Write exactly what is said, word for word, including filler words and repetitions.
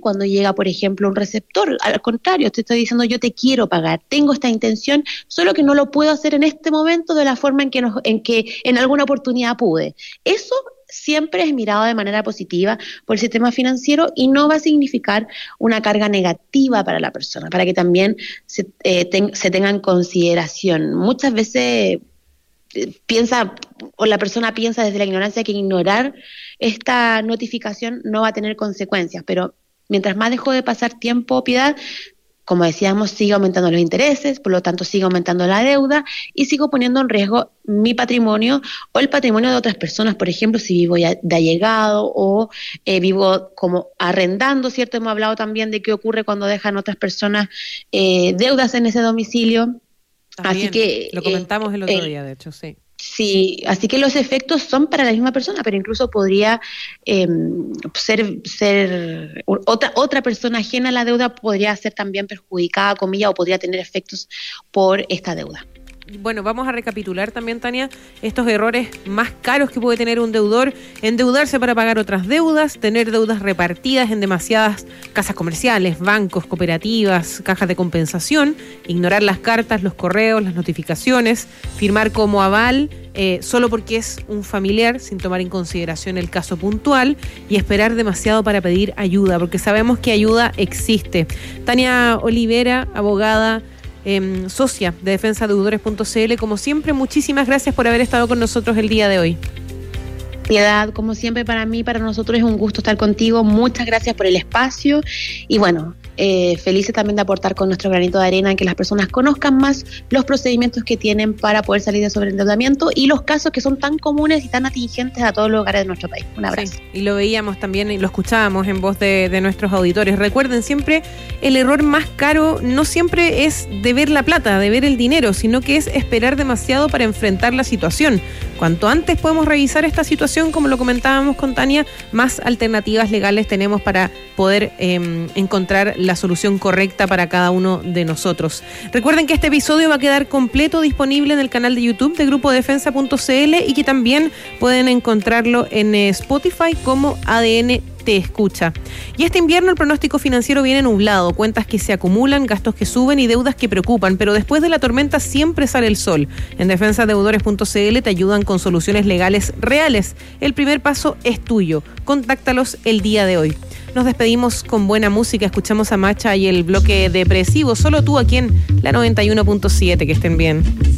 cuando llega, por ejemplo, un receptor. Al contrario, te estoy diciendo, yo te quiero pagar, tengo esta intención, solo que no lo puedo hacer en este momento de la forma en que, nos, en, que en alguna oportunidad pude. Eso siempre es mirado de manera positiva por el sistema financiero y no va a significar una carga negativa para la persona, para que también se, eh, ten, se tenga en consideración. Muchas veces eh, piensa, o la persona piensa desde la ignorancia que ignorar esta notificación no va a tener consecuencias, pero mientras más dejó de pasar tiempo, Piedad, como decíamos, sigue aumentando los intereses, por lo tanto sigue aumentando la deuda y sigo poniendo en riesgo mi patrimonio o el patrimonio de otras personas. Por ejemplo, si vivo ya de allegado o eh, vivo como arrendando, ¿cierto? Hemos hablado también de qué ocurre cuando dejan otras personas eh, deudas en ese domicilio. También, así que lo comentamos eh, el otro eh, día, de hecho, sí. Sí, así que los efectos son para la misma persona, pero incluso podría eh, ser, ser otra, otra persona ajena a la deuda podría ser también perjudicada, comillas, o podría tener efectos por esta deuda. Bueno, vamos a recapitular también, Tania, estos errores más caros que puede tener un deudor: endeudarse para pagar otras deudas, tener deudas repartidas en demasiadas casas comerciales, bancos, cooperativas, cajas de compensación, ignorar las cartas, los correos, las notificaciones, firmar como aval eh, solo porque es un familiar, sin tomar en consideración el caso puntual, y esperar demasiado para pedir ayuda, porque sabemos que ayuda existe. Tania Olivera, abogada, Eh, socia de defensa deudores punto c l, como siempre, muchísimas gracias por haber estado con nosotros el día de hoy. Piedad, como siempre, para mí, para nosotros es un gusto estar contigo. Muchas gracias por el espacio y bueno, eh, felices también de aportar con nuestro granito de arena en que las personas conozcan más los procedimientos que tienen para poder salir de sobreendeudamiento y los casos que son tan comunes y tan atingentes a todos los lugares de nuestro país. Un abrazo. Sí, y lo veíamos también y lo escuchábamos en voz de, de nuestros auditores. Recuerden siempre, el error más caro no siempre es de ver la plata, de ver el dinero, sino que es esperar demasiado para enfrentar la situación. Cuanto antes podemos revisar esta situación, como lo comentábamos con Tania, más alternativas legales tenemos para poder eh, encontrar la solución correcta para cada uno de nosotros. Recuerden que este episodio va a quedar completo disponible en el canal de YouTube de grupo defensa punto c l y que también pueden encontrarlo en Spotify como A D N Te Escucha. Y este invierno el pronóstico financiero viene nublado, cuentas que se acumulan, gastos que suben y deudas que preocupan, pero después de la tormenta siempre sale el sol. En defensa deudores punto c l te ayudan con soluciones legales reales. El primer paso es tuyo. Contáctalos el día de hoy. Nos despedimos con buena música, escuchamos a Macha y el bloque depresivo, solo tú aquí en la noventa y uno punto siete, que estén bien.